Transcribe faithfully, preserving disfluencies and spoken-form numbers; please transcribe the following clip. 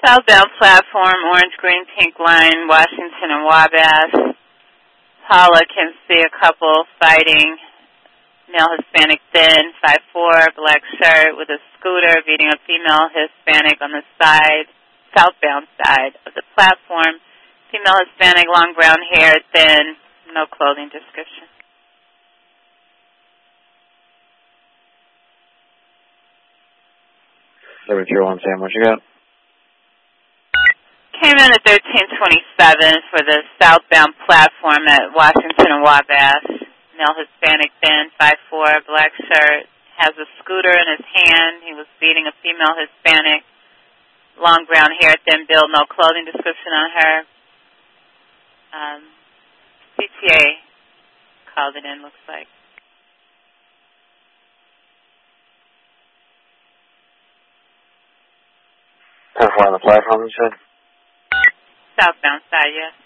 Southbound platform, orange, green, pink line, Washington and Wabash. Paula can see a couple fighting. Male Hispanic thin, five four, black shirt with a scooter, beating a female Hispanic on the side, southbound side of the platform. Female Hispanic, long brown hair, thin, no clothing description. seven zero one Sam, what you got? Came in at thirteen twenty-seven for the southbound platform at Washington and Wabash. Male Hispanic thin, five four, black shirt, has a scooter in his hand. He was beating a female Hispanic, long brown hair, thin build, no clothing description on her. Um, C T A called it in, looks like. ten four on the platform, you said? Southbound side, yes.